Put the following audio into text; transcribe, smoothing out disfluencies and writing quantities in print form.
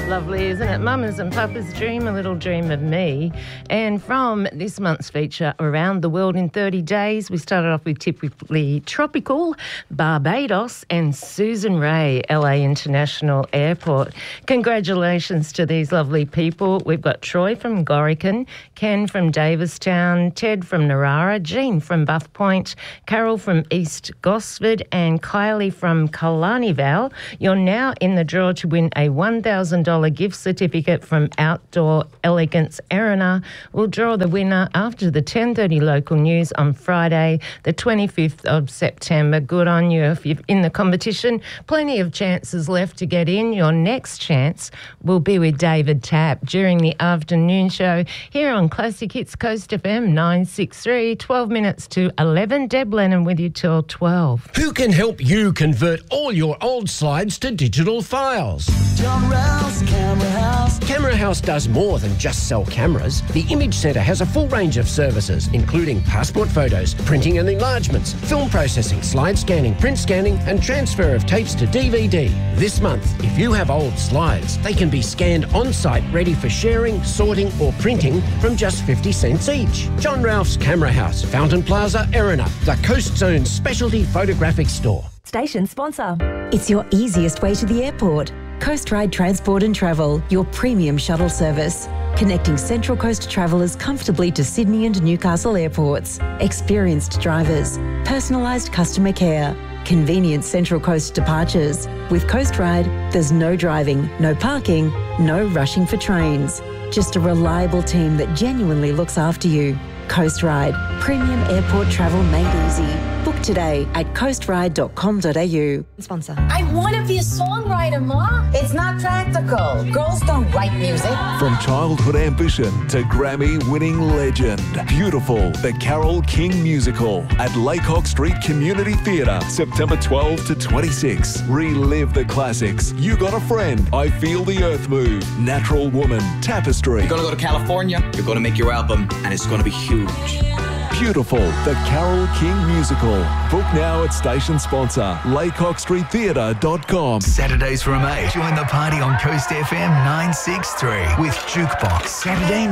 Lovely, isn't it? Mama's and Papa's Dream, a little dream of me. And from this month's feature, Around the World in 30 Days, we started off with Typically Tropical, Barbados, and Susan Ray, LA International Airport. Congratulations to these lovely people. We've got Troy from Gorican, Ken from Davistown, Ted from Narara, Jean from Buff Point, Carol from East Gosford, and Kylie from Killarney Vale. You're now in the draw to win a $1,000 gift certificate from Outdoor Elegance Erina. We'll draw the winner after the 10:30 local news on Friday, the 25th of September. Good on you if you're in the competition. Plenty of chances left to get in. Your next chance will be with David Tapp during the afternoon show here on Classic Hits Coast FM 963, 12 minutes to 11. Deb Lennon with you till 12. Who can help you convert all your old slides to digital files? John Rouse, Camera House. Camera House does more than just sell cameras. The Image Centre has a full range of services, including passport photos, printing and enlargements, film processing, slide scanning, print scanning, and transfer of tapes to DVD. This month, if you have old slides, they can be scanned on-site, ready for sharing, sorting, or printing from just 50 cents each. John Ralph's Camera House, Fountain Plaza, Erina, the Coast Zone's specialty photographic store. Station sponsor. It's your easiest way to the airport. Coast Ride Transport and Travel, your premium shuttle service. Connecting Central Coast travellers comfortably to Sydney and Newcastle airports. Experienced drivers. Personalised customer care. Convenient Central Coast departures. With Coast Ride, there's no driving, no parking, no rushing for trains. Just a reliable team that genuinely looks after you. Coast Ride. Premium airport travel made easy. Book today at coastride.com.au. Sponsor. I want to be a songwriter, Ma. It's not practical. Girls don't write music. From childhood ambition to Grammy-winning legend. Beautiful, the Carole King musical at Laycock Street Community Theatre, September 12 to 26. Relive the classics. You Got a Friend, I Feel the Earth Move, Natural Woman, Tapestry. You're going to go to California, you're going to make your album, and it's going to be huge. Beautiful, the Carole King musical. Book now at station sponsor, laycockstreettheatre.com. Saturdays from 8. Join the party on Coast FM 963 with Jukebox. Saturday